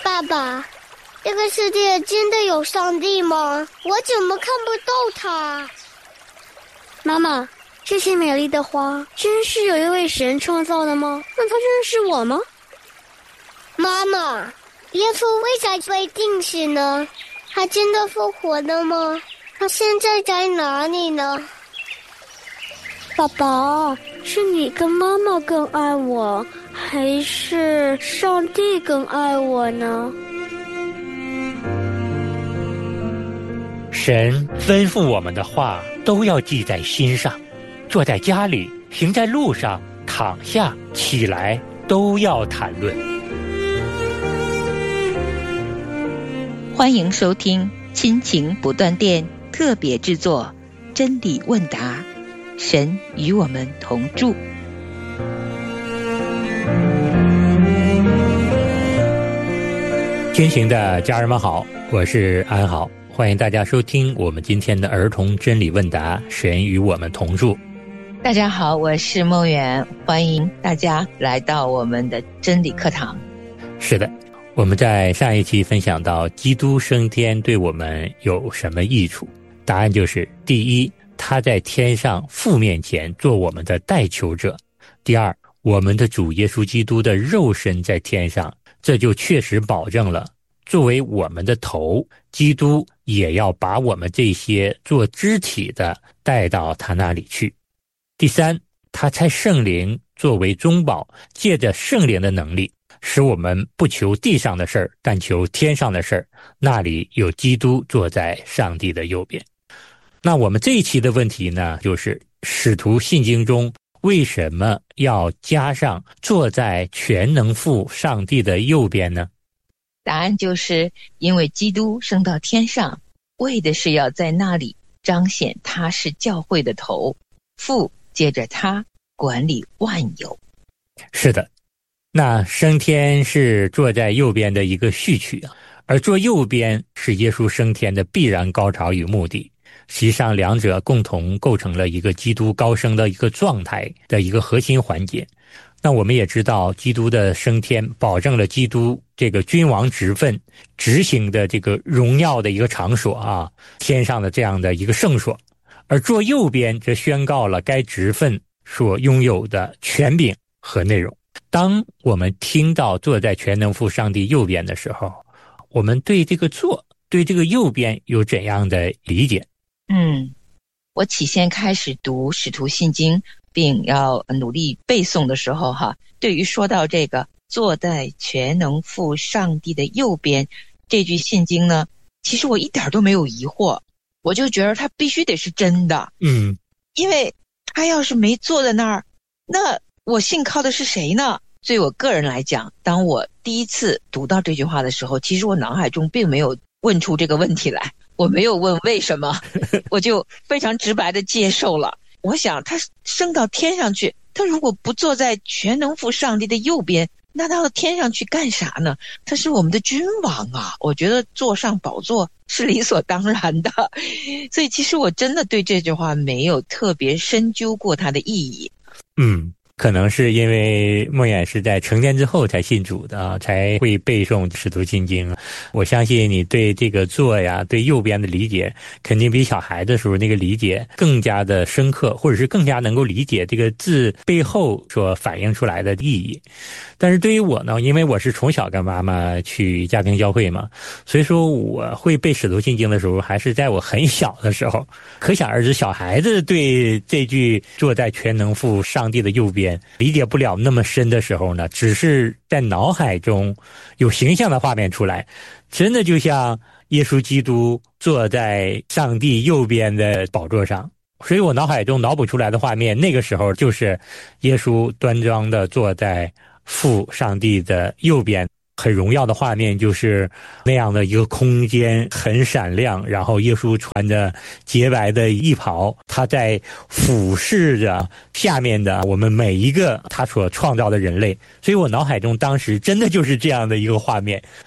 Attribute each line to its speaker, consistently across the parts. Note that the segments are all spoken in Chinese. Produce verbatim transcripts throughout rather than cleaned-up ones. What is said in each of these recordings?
Speaker 1: 爸爸，这个世界真的有上帝吗？我怎么看不到他？
Speaker 2: 妈妈，这些美丽的花真是有一位神创造的吗？那他认识我吗？
Speaker 1: 妈妈，耶稣为啥被钉死呢？他真的复活了吗？他现在在哪里呢？
Speaker 2: 爸爸，是你跟妈妈更爱我，还是上帝更爱我呢？
Speaker 3: 神吩咐我们的话都要记在心上，坐在家里，行在路上，躺下起来，都要谈论。
Speaker 4: 欢迎收听亲情不断电特别制作真理问答，神与我们同住。
Speaker 3: 亲情的家人们好，我是安好，欢迎大家收听我们今天的儿童真理问答，神与我们同住。
Speaker 4: 大家好，我是梦圆，欢迎大家来到我们的真理课堂。
Speaker 3: 是的，我们在上一期分享到基督升天对我们有什么益处，答案就是第一，他在天上父面前做我们的代求者；第二，我们的主耶稣基督的肉身在天上，这就确实保证了作为我们的头，基督也要把我们这些做肢体的带到他那里去。第三，他差圣灵作为中保，借着圣灵的能力，使我们不求地上的事儿，但求天上的事儿，那里有基督坐在上帝的右边。那我们这一期的问题呢，就是使徒信经中为什么要加上坐在全能父上帝的右边呢？
Speaker 4: 答案就是因为基督升到天上，为的是要在那里彰显他是教会的头，父接着他管理万有。
Speaker 3: 是的，那升天是坐在右边的一个序曲，而坐右边是耶稣升天的必然高潮与目的。实际上两者共同构成了一个基督高升的一个状态的一个核心环节。那我们也知道，基督的升天保证了基督这个君王职分执行的这个荣耀的一个场所啊，天上的这样的一个圣所，而坐右边则宣告了该职分所拥有的权柄和内容。当我们听到坐在全能父上帝右边的时候，我们对这个坐对这个右边有怎样的理解？
Speaker 4: 嗯，我起先开始读使徒信经并要努力背诵的时候哈，对于说到这个坐在全能父上帝的右边这句信经呢，其实我一点都没有疑惑，我就觉得它必须得是真的。
Speaker 3: 嗯，
Speaker 4: 因为他要是没坐在那儿，那我信靠的是谁呢？所以我个人来讲，当我第一次读到这句话的时候，其实我脑海中并没有问出这个问题来，我没有问为什么，我就非常直白的接受了。我想他升到天上去，他如果不坐在全能父上帝的右边，那他到天上去干啥呢？他是我们的君王啊，我觉得坐上宝座是理所当然的。所以其实我真的对这句话没有特别深究过它的意义。
Speaker 3: 嗯，可能是因为梦远是在成年之后才信主的啊，才会背诵使徒信经。我相信你对这个坐呀，对右边的理解，肯定比小孩的时候那个理解更加的深刻，或者是更加能够理解这个字背后所反映出来的意义。但是对于我呢，因为我是从小跟妈妈去家庭教会嘛，所以说我会背使徒信经的时候还是在我很小的时候，可想而知小孩子对这句坐在全能父上帝的右边理解不了那么深的时候呢，只是在脑海中有形象的画面出来，真的就像耶稣基督坐在上帝右边的宝座上，所以我脑海中脑补出来的画面，那个时候就是耶稣端庄的坐在父上帝的右边，很荣耀的画面，就是那样的一个空间很闪亮，然后耶稣穿着洁白的衣袍，他在俯视着下面的我们每一个他所创造的人类，所以我脑海中当时真的就是这样的一个画面。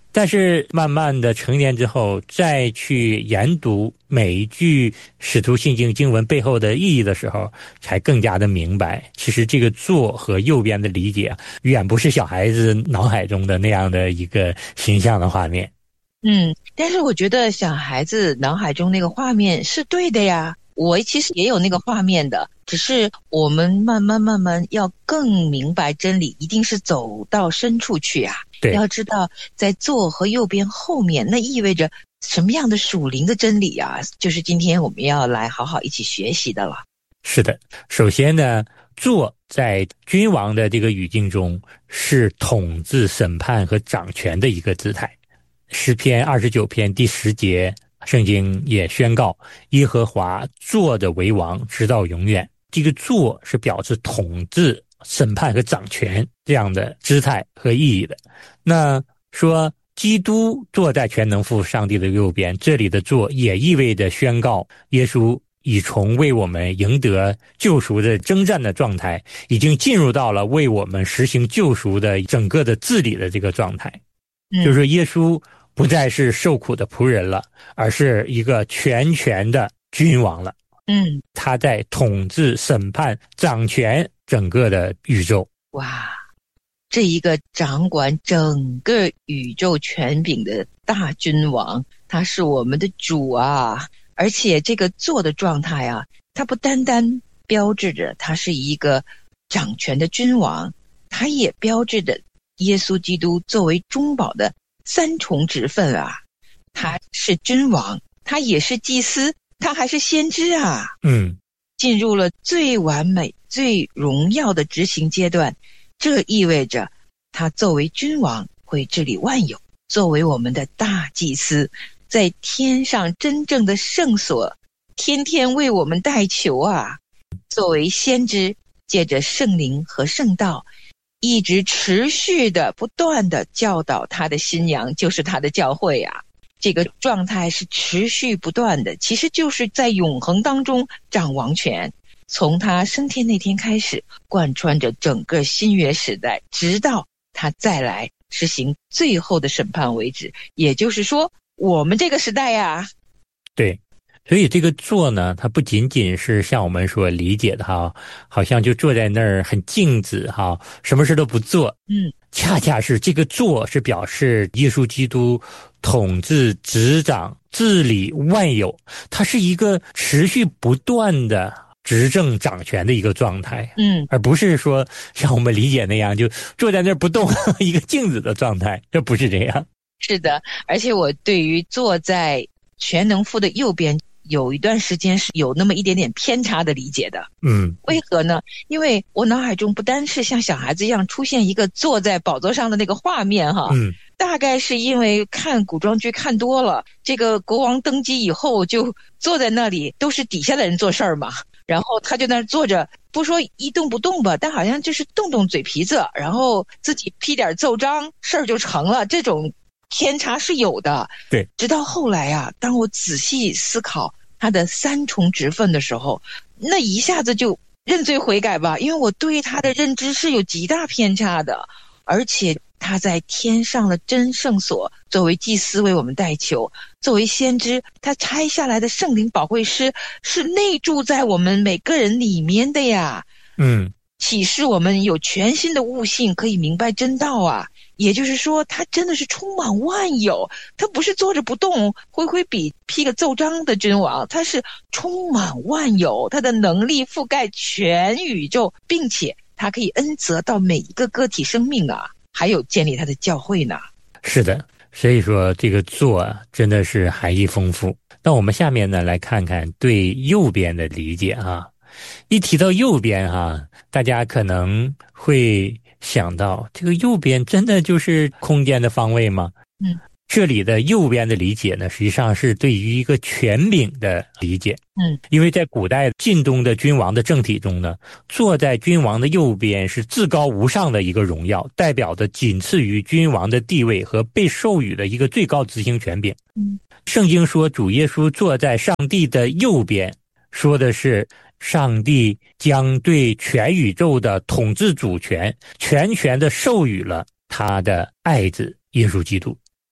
Speaker 3: 但是慢慢的成年之后，再去研读每一句使徒信经经文背后的意义的时候，才更加的明白，其实这个左和右边的理解远不是小孩子脑海中的那样的一个形象的画面。
Speaker 4: 嗯，但是我觉得小孩子脑海中那个画面是对的呀，我其实也有那个画面的，只是我们慢慢慢慢要更明白真理，一定是走到深处去啊。
Speaker 3: 对，
Speaker 4: 要知道在左和右边后面，那意味着什么样的属灵的真理啊，就是今天我们要来好好一起学习的了。
Speaker 3: 是的，首先呢，左在君王的这个语境中是统治、审判和掌权的一个姿态。诗篇二十九篇第十节，圣经也宣告耶和华坐着为王，直到永远。这个坐是表示统治、审判和掌权这样的姿态和意义的。那说基督坐在全能父上帝的右边，这里的坐也意味着宣告耶稣已从为我们赢得救赎的征战的状态，已经进入到了为我们实行救赎的整个的治理的这个状态。嗯、就是说耶稣不再是受苦的仆人了，而是一个全权的君王了。
Speaker 4: 嗯，
Speaker 3: 他在统治、审判、掌权整个的宇宙。
Speaker 4: 哇，这一个掌管整个宇宙权柄的大君王，他是我们的主啊！而且这个坐的状态啊，他不单单标志着他是一个掌权的君王，他也标志着耶稣基督作为中保的三重职分啊。他是君王，他也是祭司，他还是先知啊。
Speaker 3: 嗯，
Speaker 4: 进入了最完美、最荣耀的执行阶段，这意味着他作为君王会治理万有，作为我们的大祭司，在天上真正的圣所，天天为我们代求啊。作为先知，借着圣灵和圣道，一直持续的不断的教导他的新娘，就是他的教会啊。这个状态是持续不断的，其实就是在永恒当中掌王权，从他升天那天开始，贯穿着整个新约时代，直到他再来实行最后的审判为止。也就是说，我们这个时代呀、啊，
Speaker 3: 对，所以这个坐呢，它不仅仅是像我们所理解的哈，好像就坐在那儿很静止哈，什么事都不做。
Speaker 4: 嗯，
Speaker 3: 恰恰是这个坐是表示耶稣基督统治、执掌、治理万有，它是一个持续不断的执政掌权的一个状态。
Speaker 4: 嗯，
Speaker 3: 而不是说像我们理解那样就坐在那儿不动一个静止的状态，这不是这样。
Speaker 4: 是的，而且我对于坐在全能父的右边有一段时间是有那么一点点偏差的理解的。
Speaker 3: 嗯，
Speaker 4: 为何呢？因为我脑海中不单是像小孩子一样出现一个坐在宝座上的那个画面哈，
Speaker 3: 嗯，
Speaker 4: 大概是因为看古装剧看多了，这个国王登基以后就坐在那里，都是底下的人做事儿嘛，然后他就在那坐着，不说一动不动吧，但好像就是动动嘴皮子，然后自己批点奏章，事儿就成了，这种偏差是有的。
Speaker 3: 对，
Speaker 4: 直到后来啊，当我仔细思考他的三重职分的时候，那一下子就认罪悔改吧，因为我对他的认知是有极大偏差的。而且他在天上的真圣所作为祭司为我们代求，作为先知，他拆下来的圣灵保惠师是内住在我们每个人里面的呀。
Speaker 3: 嗯，
Speaker 4: 启示我们有全新的悟性，可以明白真道啊。也就是说，他真的是充满万有，他不是坐着不动挥挥笔批个奏章的君王，他是充满万有，他的能力覆盖全宇宙，并且他可以恩泽到每一个个体生命啊，还有建立他的教会呢。
Speaker 3: 是的，所以说这个坐啊，真的是含义丰富。那我们下面呢，来看看对右边的理解啊。一提到右边啊，大家可能会想到这个右边真的就是空间的方位吗？
Speaker 4: 嗯，
Speaker 3: 这里的右边的理解呢，实际上是对于一个权柄的理解。
Speaker 4: 嗯，
Speaker 3: 因为在古代晋东的君王的政体中呢，坐在君王的右边是至高无上的一个荣耀，代表着仅次于君王的地位和被授予的一个最高执行权柄。
Speaker 4: 嗯，
Speaker 3: 圣经说主耶稣坐在上帝的右边，说的是上帝将对全宇宙的统治主权全权的授予了他的爱子耶稣基督。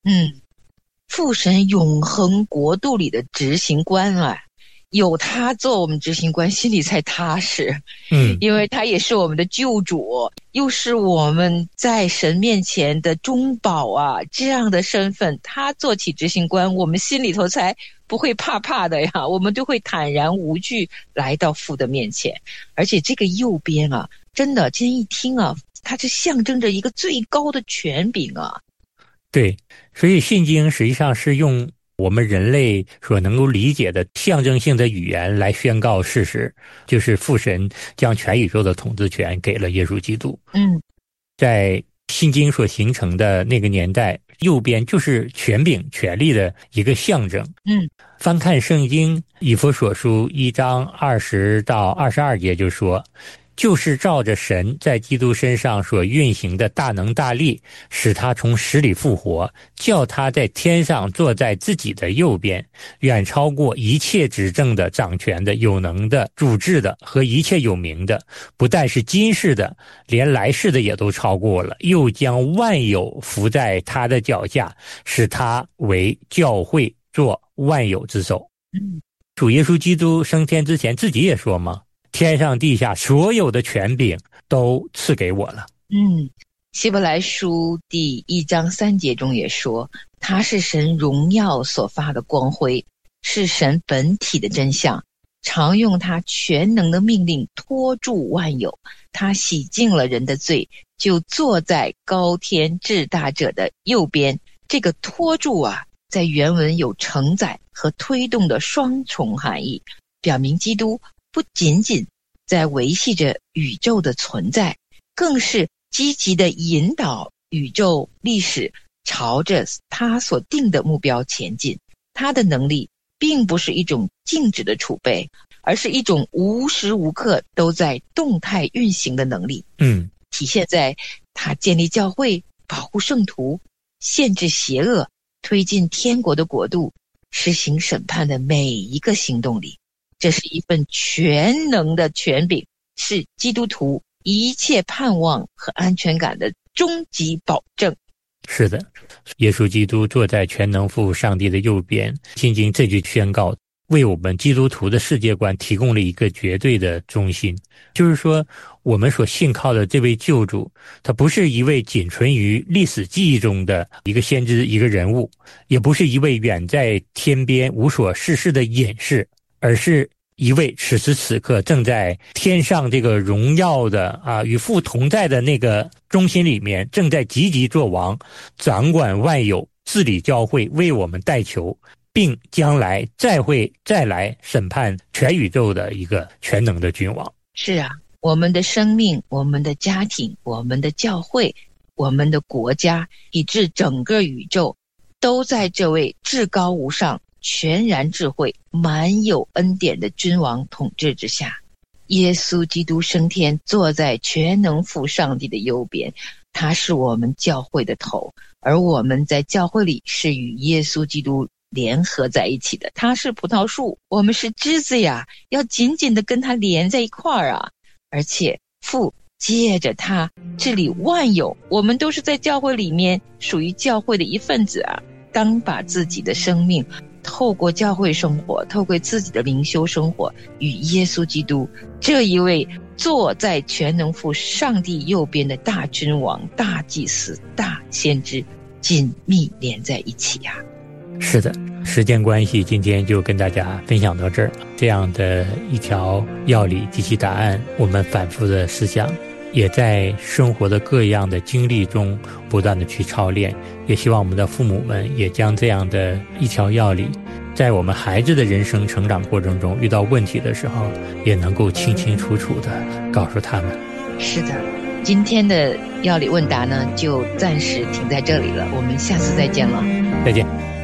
Speaker 4: 嗯，父神永恒国度里的执行官啊，有他做我们执行官，心里才踏实。
Speaker 3: 嗯，
Speaker 4: 因为他也是我们的救主，又是我们在神面前的中保啊，这样的身份，他做起执行官，我们心里头才不会怕怕的呀，我们都会坦然无惧来到父的面前。而且这个右边啊，真的今天一听啊，它是象征着一个最高的权柄啊。
Speaker 3: 对，所以信经实际上是用我们人类所能够理解的象征性的语言来宣告事实，就是父神将全宇宙的统治权给了耶稣基督。
Speaker 4: 嗯，
Speaker 3: 在信经所形成的那个年代，右边就是权柄权力的一个象征。
Speaker 4: 嗯，
Speaker 3: 翻看圣经以弗所书一章二十到二十二节就说，就是照着神在基督身上所运行的大能大力，使他从死里复活，叫他在天上坐在自己的右边，远超过一切执政的、掌权的、有能的、主治的和一切有名的，不但是今世的，连来世的也都超过了，又将万有伏在他的脚下，使他为教会做万有之首。
Speaker 4: 嗯，
Speaker 3: 主耶稣基督升天之前自己也说嘛，天上地下所有的权柄都赐给我了。
Speaker 4: 嗯，希伯来书第一章三节中也说，他是神荣耀所发的光辉，是神本体的真相，常用他全能的命令托住万有，他洗净了人的罪，就坐在高天至大者的右边。这个托住啊，在原文有承载和推动的双重含义，表明基督不仅仅在维系着宇宙的存在，更是积极地引导宇宙历史朝着他所定的目标前进。他的能力并不是一种静止的储备，而是一种无时无刻都在动态运行的能力。
Speaker 3: 嗯，
Speaker 4: 体现在他建立教会、保护圣徒、限制邪恶、推进天国的国度、实行审判的每一个行动里。这是一份全能的权柄，是基督徒一切盼望和安全感的终极保证。
Speaker 3: 是的，耶稣基督坐在全能父上帝的右边，信经这句宣告为我们基督徒的世界观提供了一个绝对的中心，就是说我们所信靠的这位救主，他不是一位仅存于历史记忆中的一个先知一个人物，也不是一位远在天边无所事事的隐士，而是一位此时此刻正在天上这个荣耀的啊与父同在的那个中心里面，正在积极作王，掌管万有，治理教会，为我们代求，并将来再会再来审判全宇宙的一个全能的君王。
Speaker 4: 是啊，我们的生命、我们的家庭、我们的教会、我们的国家，以至整个宇宙，都在这位至高无上、全然智慧、满有恩典的君王统治之下。耶稣基督升天，坐在全能父上帝的右边，他是我们教会的头，而我们在教会里是与耶稣基督联合在一起的。他是葡萄树，我们是枝子呀，要紧紧地跟他连在一块儿啊。而且父借着他治理万有，我们都是在教会里面属于教会的一份子啊。当把自己的生命透过教会生活，透过自己的灵修生活，与耶稣基督这一位坐在全能父上帝右边的大君王、大祭司、大先知紧密连在一起啊。
Speaker 3: 是的，时间关系，今天就跟大家分享到这儿。这样的一条要理及其答案，我们反复的思想，也在生活的各样的经历中不断的去操练。也希望我们的父母们也将这样的一条要理，在我们孩子的人生成长过程中遇到问题的时候，也能够清清楚楚的告诉他们。
Speaker 4: 是的，今天的要理问答呢，就暂时停在这里了，我们下次再见了。
Speaker 3: 再见。